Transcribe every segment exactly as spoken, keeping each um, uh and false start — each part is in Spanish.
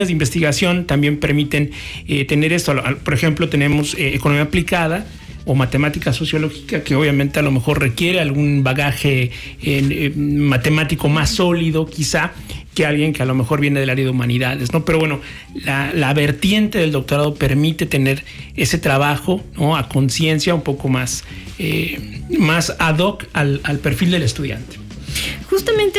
de investigación también permiten eh, tener esto. Por ejemplo, tenemos eh, economía aplicada o matemática sociológica, que obviamente a lo mejor requiere algún bagaje eh, eh, matemático más sólido quizá que alguien que a lo mejor viene del área de humanidades, ¿no? Pero bueno, la, la vertiente del doctorado permite tener ese trabajo, ¿no?, a conciencia, un poco más, eh, más ad hoc al, al perfil del estudiante. Justamente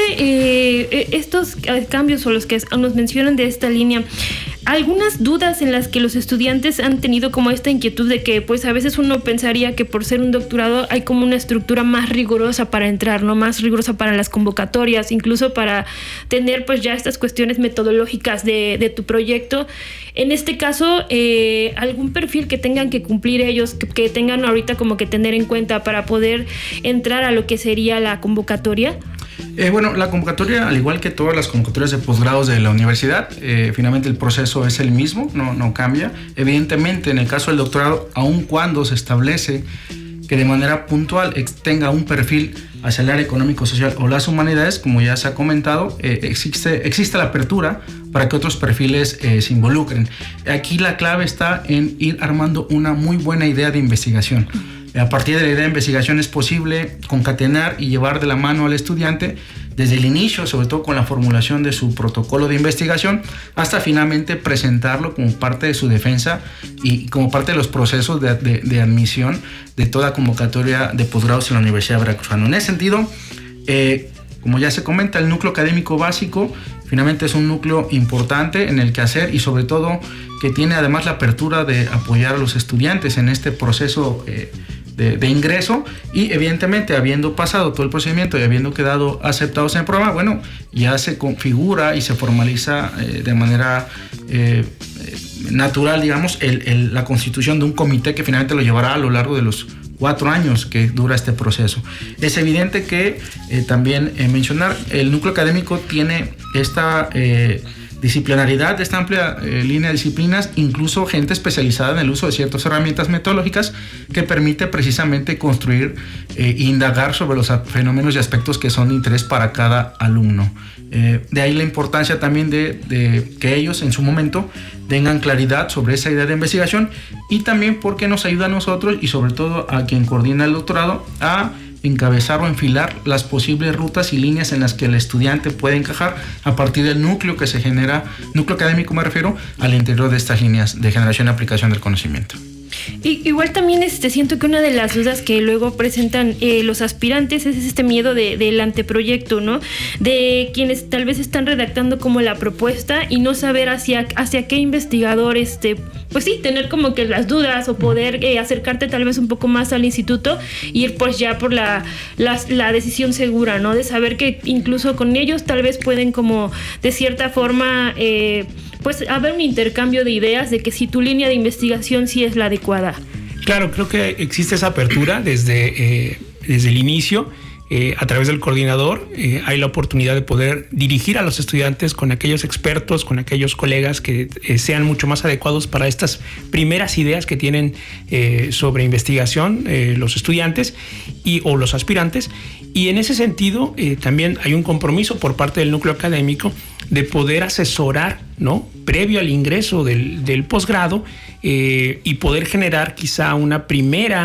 eh, estos cambios o los que nos mencionan de esta línea, algunas dudas en las que los estudiantes han tenido como esta inquietud de que pues a veces uno pensaría que por ser un doctorado hay como una estructura más rigurosa para entrar, ¿no? Más rigurosa para las convocatorias, incluso para tener pues ya estas cuestiones metodológicas de, de tu proyecto. En este caso, eh, algún perfil que tengan que cumplir ellos, que, que tengan ahorita como que tener en cuenta para poder entrar a lo que sería la convocatoria. Eh, bueno, la convocatoria, al igual que todas las convocatorias de posgrados de la universidad, eh, finalmente el proceso es el mismo, no, no cambia. Evidentemente, en el caso del doctorado, aun cuando se establece que de manera puntual tenga un perfil hacia el área económico-social o las humanidades, como ya se ha comentado, eh, existe, existe la apertura para que otros perfiles eh, se involucren. Aquí la clave está en ir armando una muy buena idea de investigación. A partir de la idea de investigación es posible concatenar y llevar de la mano al estudiante desde el inicio, sobre todo con la formulación de su protocolo de investigación, hasta finalmente presentarlo como parte de su defensa y como parte de los procesos de, de, de admisión de toda convocatoria de posgrados en la Universidad Veracruzana. En ese sentido, eh, como ya se comenta, el núcleo académico básico finalmente es un núcleo importante en el quehacer y sobre todo que tiene además la apertura de apoyar a los estudiantes en este proceso eh, De, de ingreso y evidentemente habiendo pasado todo el procedimiento y habiendo quedado aceptados en el programa, bueno, ya se configura y se formaliza eh, de manera eh, natural, digamos, el, el, la constitución de un comité que finalmente lo llevará a lo largo de los cuatro años que dura este proceso. Es evidente que eh, también eh, mencionar, el núcleo académico tiene esta eh, disciplinaridad, esta amplia eh, línea de disciplinas, incluso gente especializada en el uso de ciertas herramientas metodológicas que permite precisamente construir e eh, indagar sobre los fenómenos y aspectos que son de interés para cada alumno. Eh, de ahí la importancia también de, de que ellos en su momento tengan claridad sobre esa idea de investigación y también porque nos ayuda a nosotros y sobre todo a quien coordina el doctorado a encabezar o enfilar las posibles rutas y líneas en las que el estudiante puede encajar a partir del núcleo que se genera, núcleo académico me refiero, al interior de estas líneas de generación y aplicación del conocimiento. Y, igual también este, siento que una de las dudas que luego presentan eh, los aspirantes es este miedo de, del anteproyecto, ¿no? De quienes tal vez están redactando como la propuesta y no saber hacia, hacia qué investigador, este, pues sí, tener como que las dudas o poder eh, acercarte tal vez un poco más al instituto y ir pues ya por la, la, la decisión segura, ¿no? De saber que incluso con ellos tal vez pueden como de cierta forma... Eh, pues haber un intercambio de ideas de que si tu línea de investigación sí es la adecuada. Claro, creo que existe esa apertura desde, eh, desde el inicio. Eh, a través del coordinador eh, hay la oportunidad de poder dirigir a los estudiantes con aquellos expertos, con aquellos colegas que eh, sean mucho más adecuados para estas primeras ideas que tienen eh, sobre investigación eh, los estudiantes y, o los aspirantes. Y en ese sentido eh, también hay un compromiso por parte del núcleo académico de poder asesorar, ¿no?, previo al ingreso del, del posgrado eh, y poder generar quizá una primera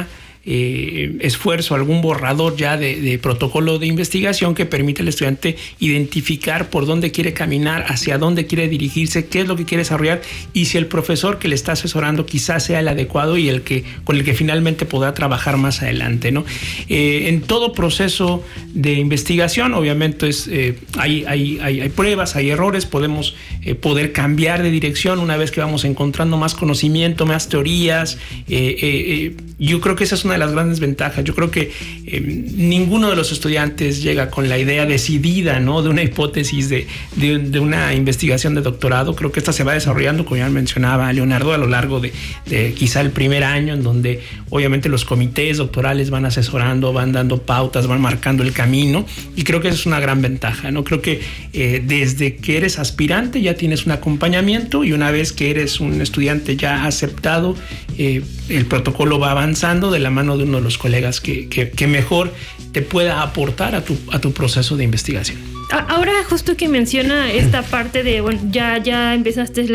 Eh, esfuerzo, algún borrador ya de, de protocolo de investigación que permite al estudiante identificar por dónde quiere caminar, hacia dónde quiere dirigirse, qué es lo que quiere desarrollar y si el profesor que le está asesorando quizás sea el adecuado y el que con el que finalmente podrá trabajar más adelante, ¿no? Eh, en todo proceso de investigación, obviamente es, eh, hay, hay, hay, hay pruebas, hay errores, podemos eh, poder cambiar de dirección una vez que vamos encontrando más conocimiento, más teorías. Eh, eh, yo creo que esa es una de las grandes ventajas. Yo creo que eh, ninguno de los estudiantes llega con la idea decidida, ¿no?, de una hipótesis de, de, de una investigación de doctorado. Creo que esta se va desarrollando, como ya mencionaba Leonardo, a lo largo de, de quizá el primer año, en donde obviamente los comités doctorales van asesorando, van dando pautas, van marcando el camino, y creo que esa es una gran ventaja, ¿no? Creo que eh, desde que eres aspirante ya tienes un acompañamiento, y una vez que eres un estudiante ya aceptado, eh, el protocolo va avanzando de la mano de uno de los colegas que, que, que mejor te pueda aportar a tu, a tu proceso de investigación. Ahora justo que menciona esta parte de, bueno, ya, ya empezaste la